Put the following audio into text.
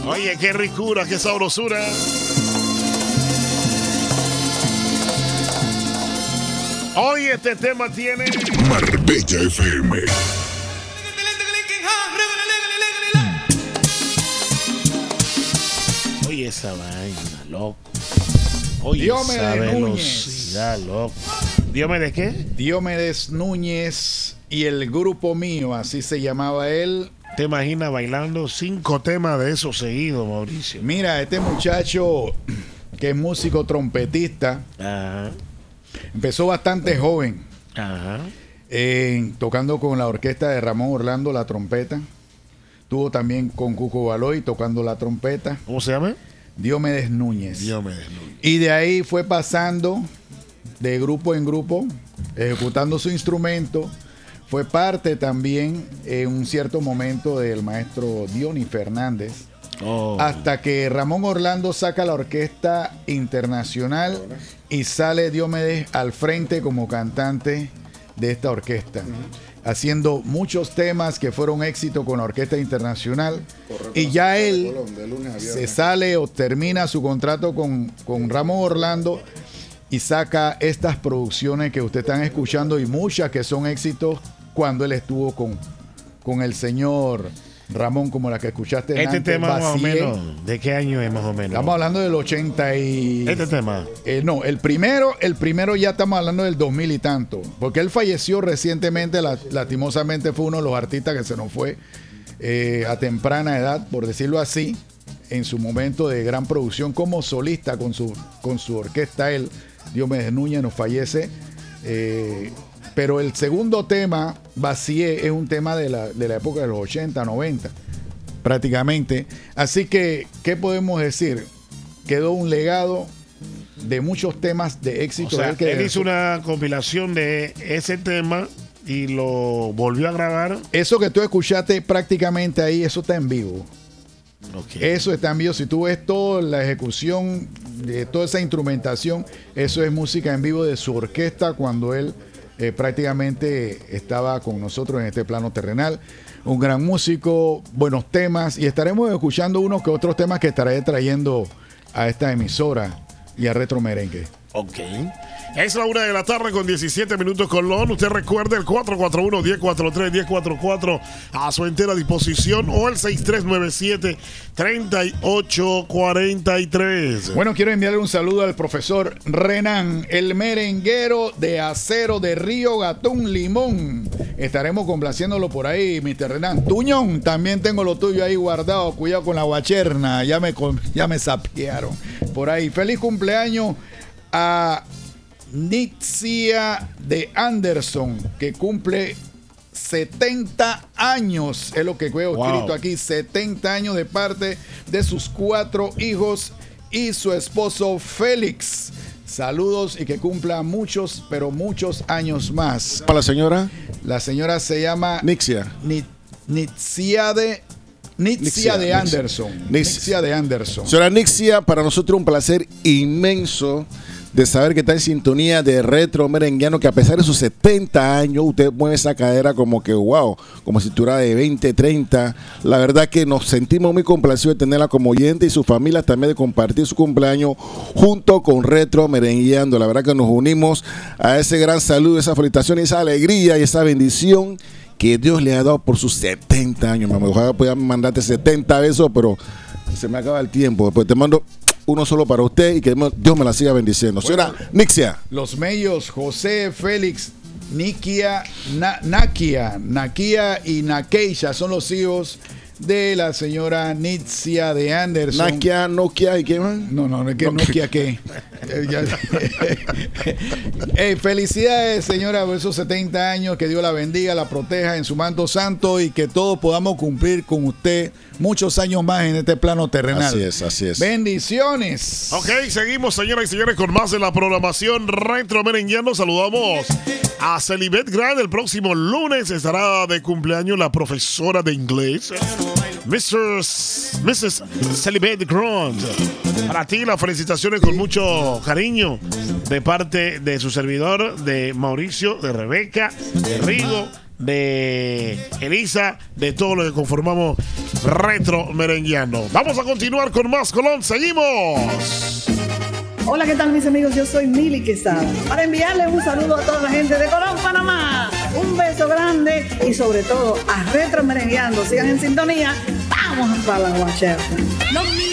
Oye, qué ricura, qué sabrosura. Hoy este tema tiene Marbella FM. Oye, esa vaina, loco. Oye, Diomedes esa Núñez. velocidad, loco. ¿Diomedes qué? Diomedes Núñez y el grupo mío, así se llamaba él. ¿Te imaginas bailando 5 temas de esos seguidos, Mauricio? Mira, este muchacho que es músico trompetista, Ajá, empezó bastante joven, ajá. tocando con la orquesta de Ramón Orlando la trompeta. Estuvo también con Cuco Baloy tocando la trompeta. ¿Cómo se llama? Diomedes Núñez. Diomedes Núñez. Y de ahí fue pasando de grupo en grupo, ejecutando su instrumento. Fue parte también en un cierto momento del maestro Diony Fernández. Oh. Hasta que Ramón Orlando saca la orquesta internacional y sale Diomedes al frente como cantante de esta orquesta, haciendo muchos temas que fueron éxito con la orquesta internacional. Y ya él se sale o termina su contrato con Ramón Orlando y saca estas producciones que ustedes están escuchando y muchas que son éxitos cuando él estuvo con el señor Ramón, como la que escuchaste Este antes, tema más o Vacié. menos, ¿de qué año es más o menos? Estamos hablando del 80 y... Este tema. No, el primero ya estamos hablando del 2000 y tanto, porque él falleció recientemente, lastimosamente fue uno de los artistas que se nos fue a temprana edad, por decirlo así, en su momento de gran producción como solista con su orquesta. Él, Diomedes Núñez, nos fallece. Pero el segundo tema, Vacié, es un tema de la época de los 80, 90, prácticamente. Así que, ¿qué podemos decir? Quedó un legado de muchos temas de éxito. O sea, que él hizo una compilación de ese tema y lo volvió a grabar. Eso que tú escuchaste prácticamente ahí, eso está en vivo. Okay. Eso está en vivo. Si tú ves toda la ejecución de toda esa instrumentación, eso es música en vivo de su orquesta cuando él prácticamente estaba con nosotros en este plano terrenal. Un gran músico, buenos temas, y estaremos escuchando unos que otros temas que estaré trayendo a esta emisora y a Retro Merengue. Ok. Es la 1 de la tarde con 17 minutos Colón. Usted recuerde el 441-1043-1044 a su entera disposición o el 6397-3843. Bueno, quiero enviarle un saludo al profesor Renan, el merenguero de acero de Río Gatún Limón. Estaremos complaciéndolo por ahí, Mr. Renan. Tuñón, también tengo lo tuyo ahí guardado. Cuidado con la guacherna. Ya me sapearon por ahí. Feliz cumpleaños a Nitzia de Anderson, que cumple 70 años, es lo que veo escrito aquí, 70 años de parte de sus 4 hijos y su esposo Félix. Saludos y que cumpla muchos, pero muchos años más. ¿Para la señora? La señora se llama Nixia. Nitzia de Anderson. Nitzia de Anderson. Señora Nixia, para nosotros un placer inmenso de saber que está en sintonía de Retro Merenguiano, que a pesar de sus 70 años, usted mueve esa cadera como que wow, como si tuviera de 20, 30. La verdad que nos sentimos muy complacidos de tenerla como oyente y su familia también de compartir su cumpleaños junto con Retro Merenguiano. La verdad que nos unimos a ese gran saludo, esa felicitación, esa alegría y esa bendición que Dios le ha dado por sus 70 años. Ojalá pueda mandarte 70 besos, pero se me acaba el tiempo. Después te mando uno solo para usted y que Dios me la siga bendiciendo. Señora Nixia. Los medios, José, Félix, Nakia y Nakeisha son los hijos de la señora Nitzia de Anderson. Nakia, Nokia y qué más. No, que Nokia qué. Felicidades, señora, por esos 70 años. Que Dios la bendiga, la proteja en su manto santo y que todos podamos cumplir con usted muchos años más en este plano terrenal. Así es, así es. Bendiciones. Ok, seguimos, señoras y señores, con más de la programación Retro Merenguiano. Saludamos a Celibet Grant. El próximo lunes estará de cumpleaños la profesora de inglés, Mrs. Celibet Grant. Para ti, las felicitaciones con mucho cariño de parte de su servidor, de Mauricio, de Rebeca, de Rigo de Elisa, de todo lo que conformamos Retro Merengueando. Vamos a continuar con más Colón. Seguimos. Hola, ¿qué tal mis amigos? Yo soy Mili Quesada. Para enviarles un saludo a toda la gente de Colón, Panamá. Un beso grande y sobre todo a Retro Merengueando. Sigan en sintonía. Vamos para la guacherna.